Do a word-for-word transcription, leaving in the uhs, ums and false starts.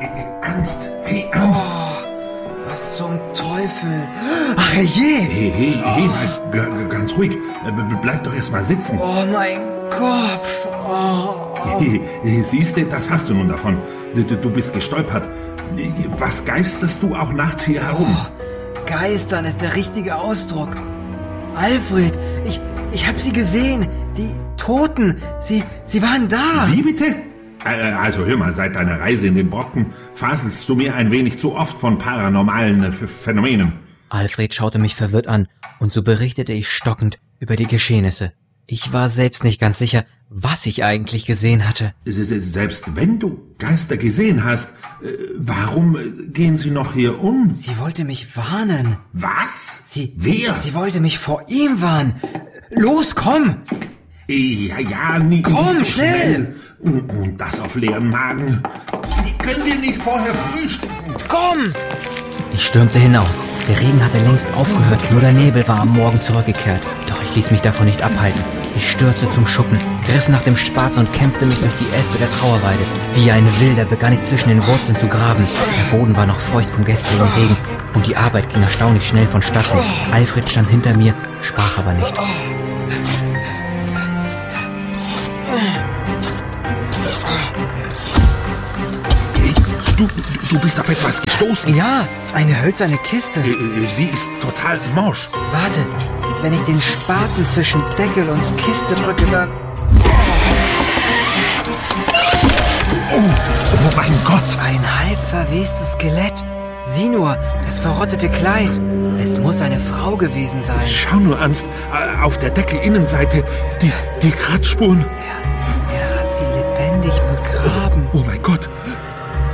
Ernst, hey, Ernst. Oh, was zum Teufel? Ach je! Hey, hey, hey, bleib g- g- ganz ruhig. Äh, b- Bleib doch erst mal sitzen. Oh, mein Kopf. Oh. Hey, hey, siehst du, das hast du nun davon. Du, du- du bist gestolpert. Was geisterst du auch nachts hier herum? Oh, Geistern ist der richtige Ausdruck. Alfred, ich, ich hab sie gesehen. Die Toten, sie, sie waren da. Wie bitte? Äh, Also hör mal, seit deiner Reise in den Brocken faselst du mir ein wenig zu oft von paranormalen äh, Ph- Phänomenen. Alfred schaute mich verwirrt an und so berichtete ich stockend über die Geschehnisse. Ich war selbst nicht ganz sicher, was ich eigentlich gesehen hatte. S- s- Selbst wenn du Geister gesehen hast, äh, warum äh, gehen sie noch hier um? Sie wollte mich warnen. Was? Sie, Wer? Sie wollte mich vor ihm warnen. Los, komm! Ja, ja, nie, Komm, nicht so schnell! Und, und das auf leeren Magen. Die können wir nicht vorher frühstücken. Komm! Ich stürmte hinaus. Der Regen hatte längst aufgehört, nur der Nebel war am Morgen zurückgekehrt. Doch ich ließ mich davon nicht abhalten. Ich stürzte zum Schuppen, griff nach dem Spaten und kämpfte mich durch die Äste der Trauerweide. Wie ein Wilder begann ich zwischen den Wurzeln zu graben. Der Boden war noch feucht vom gestrigen Regen und die Arbeit ging erstaunlich schnell vonstatten. Alfred stand hinter mir, sprach aber nicht. Du, du bist auf etwas gestoßen. Ja, eine hölzerne Kiste. Äh, Sie ist total morsch. Warte, wenn ich den Spaten zwischen Deckel und Kiste drücke, dann... Oh, oh mein Gott. Ein halb verwestes Skelett. Sieh nur, das verrottete Kleid. Es muss eine Frau gewesen sein. Schau nur, Ernst, äh, auf der Deckelinnenseite, die, die Kratzspuren. Er hat sie lebendig begraben. Oh mein Gott,